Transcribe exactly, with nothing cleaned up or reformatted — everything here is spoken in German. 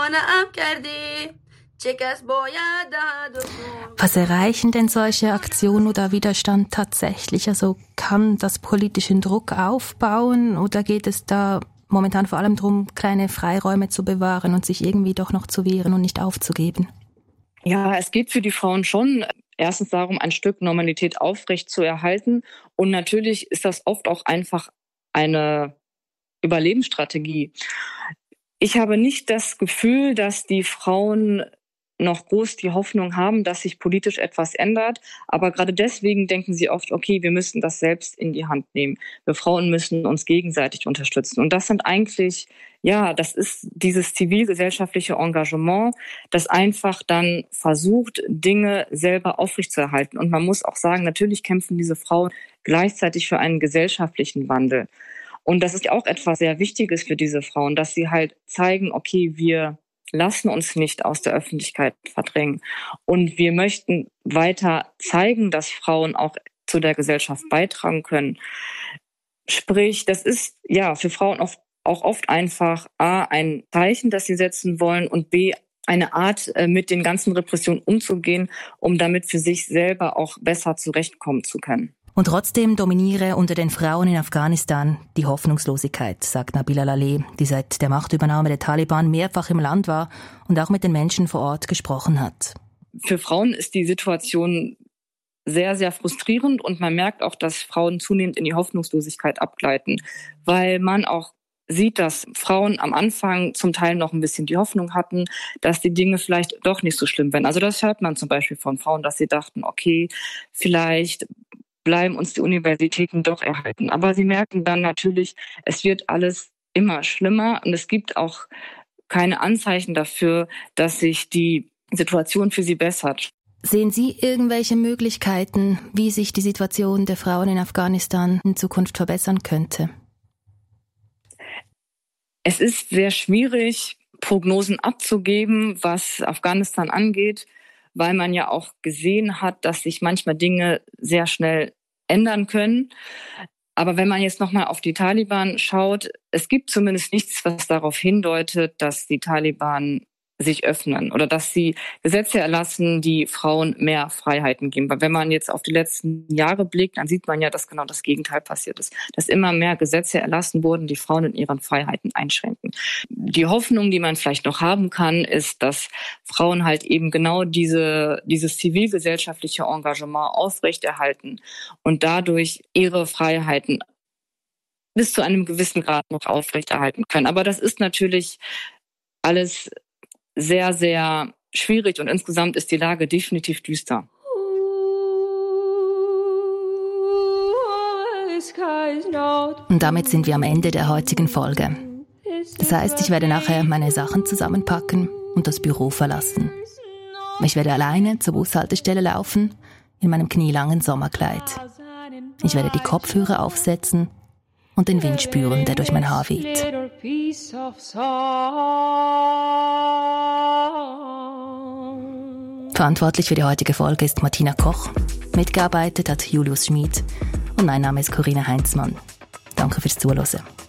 Was erreichen denn solche Aktionen oder Widerstand tatsächlich? Also kann das politischen Druck aufbauen oder geht es da momentan vor allem darum, kleine Freiräume zu bewahren und sich irgendwie doch noch zu wehren und nicht aufzugeben? Ja, es geht für die Frauen schon erstens darum, ein Stück Normalität aufrecht zu erhalten. Und natürlich ist das oft auch einfach eine Überlebensstrategie. Ich habe nicht das Gefühl, dass die Frauen noch groß die Hoffnung haben, dass sich politisch etwas ändert. Aber gerade deswegen denken sie oft, okay, wir müssen das selbst in die Hand nehmen. Wir Frauen müssen uns gegenseitig unterstützen. Und das sind eigentlich, ja, das ist dieses zivilgesellschaftliche Engagement, das einfach dann versucht, Dinge selber aufrechtzuerhalten. Und man muss auch sagen, natürlich kämpfen diese Frauen gleichzeitig für einen gesellschaftlichen Wandel. Und das ist auch etwas sehr Wichtiges für diese Frauen, dass sie halt zeigen, okay, wir lassen uns nicht aus der Öffentlichkeit verdrängen. Und wir möchten weiter zeigen, dass Frauen auch zu der Gesellschaft beitragen können. Sprich, das ist ja für Frauen auch, auch oft einfach A, ein Zeichen, das sie setzen wollen und B, eine Art, mit den ganzen Repressionen umzugehen, um damit für sich selber auch besser zurechtkommen zu können. Und trotzdem dominiere unter den Frauen in Afghanistan die Hoffnungslosigkeit, sagt Nabila Laleh, die seit der Machtübernahme der Taliban mehrfach im Land war und auch mit den Menschen vor Ort gesprochen hat. Für Frauen ist die Situation sehr, sehr frustrierend und man merkt auch, dass Frauen zunehmend in die Hoffnungslosigkeit abgleiten, weil man auch sieht, dass Frauen am Anfang zum Teil noch ein bisschen die Hoffnung hatten, dass die Dinge vielleicht doch nicht so schlimm werden. Also das hört man zum Beispiel von Frauen, dass sie dachten, okay, vielleicht bleiben uns die Universitäten doch erhalten. Aber sie merken dann natürlich, es wird alles immer schlimmer und es gibt auch keine Anzeichen dafür, dass sich die Situation für sie bessert. Sehen Sie irgendwelche Möglichkeiten, wie sich die Situation der Frauen in Afghanistan in Zukunft verbessern könnte? Es ist sehr schwierig, Prognosen abzugeben, was Afghanistan angeht, weil man ja auch gesehen hat, dass sich manchmal Dinge sehr schnell ändern können. Aber wenn man jetzt nochmal auf die Taliban schaut, es gibt zumindest nichts, was darauf hindeutet, dass die Taliban sich öffnen oder dass sie Gesetze erlassen, die Frauen mehr Freiheiten geben. Weil wenn man jetzt auf die letzten Jahre blickt, dann sieht man ja, dass genau das Gegenteil passiert ist. Dass immer mehr Gesetze erlassen wurden, die Frauen in ihren Freiheiten einschränken. Die Hoffnung, die man vielleicht noch haben kann, ist, dass Frauen halt eben genau diese, dieses zivilgesellschaftliche Engagement aufrechterhalten und dadurch ihre Freiheiten bis zu einem gewissen Grad noch aufrechterhalten können. Aber das ist natürlich alles sehr, sehr schwierig und insgesamt ist die Lage definitiv düster. Und damit sind wir am Ende der heutigen Folge. Das heißt, ich werde nachher meine Sachen zusammenpacken und das Büro verlassen. Ich werde alleine zur Bushaltestelle laufen, in meinem knielangen Sommerkleid. Ich werde die Kopfhörer aufsetzen und den Wind spüren, der durch mein Haar weht. Verantwortlich für die heutige Folge ist Martina Koch. Mitgearbeitet hat Julius Schmid. Und mein Name ist Corinna Heinzmann. Danke fürs Zuhören.